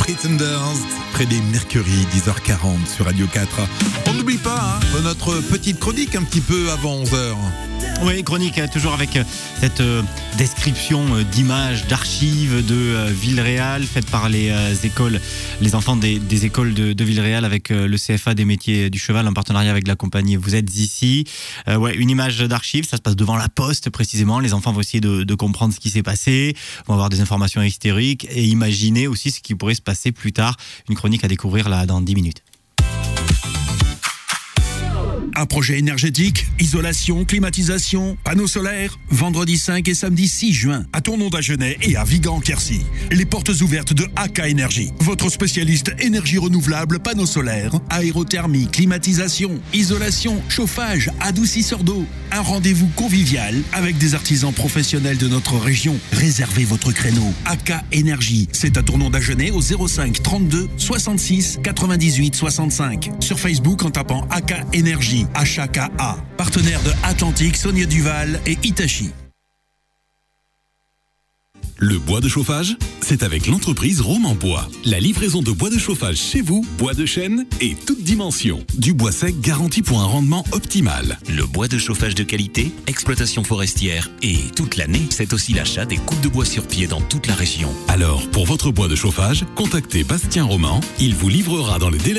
Pretenders, près des Mercury, 10h40 sur Radio 4. On n'oublie pas notre petite chronique un petit peu avant 11h. Oui, chronique, toujours avec cette description d'images, d'archives de Villeréal, faite par les écoles, les enfants des écoles de Villeréal avec le CFA des métiers du cheval en partenariat avec la compagnie Vous êtes ici. Une image d'archive, ça se passe devant la poste précisément. Les enfants vont essayer de comprendre ce qui s'est passé, vont avoir des informations historiques et imaginer aussi ce qui pourrait se passer plus tard. Une chronique à découvrir là dans 10 minutes. Un projet énergétique, isolation, climatisation, panneaux solaires. Vendredi 5 et samedi 6 juin, à Tournon-d'Agenais et à Vigan-Quercy. Les portes ouvertes de AK Énergie. Votre spécialiste énergie renouvelable, panneaux solaires, aérothermie, climatisation, isolation, chauffage, adoucisseur d'eau. Un rendez-vous convivial avec des artisans professionnels de notre région. Réservez votre créneau. AK Énergie, c'est à Tournon-d'Agenais au 05 32 66 98 65. Sur Facebook en tapant AK Énergie. HKA, partenaire de Atlantique, Sonia Duval et Hitachi. Le bois de chauffage, c'est avec l'entreprise Roman Bois. La livraison de bois de chauffage chez vous, bois de chêne et toute dimension. Du bois sec garanti pour un rendement optimal. Le bois de chauffage de qualité, exploitation forestière et toute l'année, c'est aussi l'achat des coupes de bois sur pied dans toute la région. Alors, pour votre bois de chauffage, contactez Bastien Roman. Il vous livrera dans les délais